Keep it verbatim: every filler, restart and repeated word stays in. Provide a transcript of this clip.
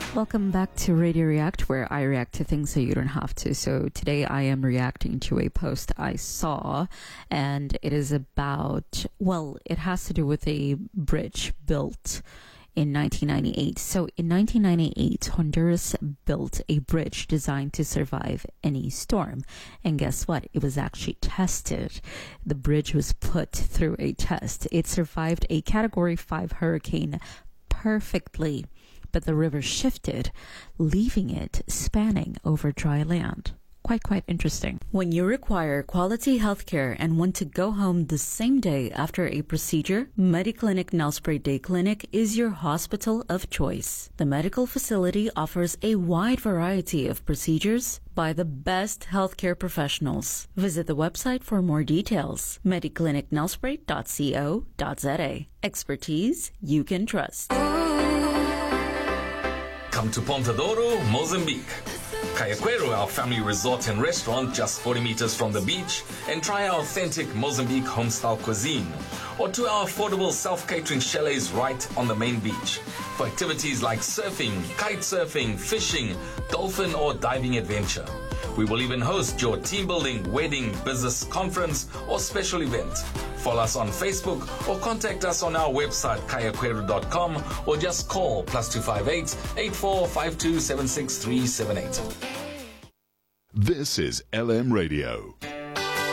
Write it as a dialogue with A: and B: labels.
A: Welcome back to Radio React, where I react to things so you don't have to. So today I am reacting to a post I saw, and it is about, well, it has to do with a bridge built in nineteen ninety-eight. So in nineteen ninety-eight, Honduras built a bridge designed to survive any storm. And guess what? It was actually tested. The bridge was put through a test. It survived a Category five hurricane perfectly, but the river shifted, leaving it spanning over dry land. Quite, quite interesting. When you require quality healthcare and want to go home the same day after a procedure, Mediclinic Nelspruit Day Clinic is your hospital of choice. The medical facility offers a wide variety of procedures by the best healthcare professionals. Visit the website for more details. mediclinic nelspruit dot co dot za. Expertise you can trust.
B: Come to Ponta Douro, Mozambique. Cayaquero, our family resort and restaurant just forty meters from the beach, and try our authentic Mozambique home-style cuisine. Or to our affordable self-catering chalets right on the main beach. For activities like surfing, kite surfing, fishing, dolphin or diving adventure. We will even host your team building, wedding, business conference or special event. Follow us on Facebook or contact us on our website cayaquero dot com or just call plus two five eight, eight four five two, seven six three seven eight.
C: This is L M Radio.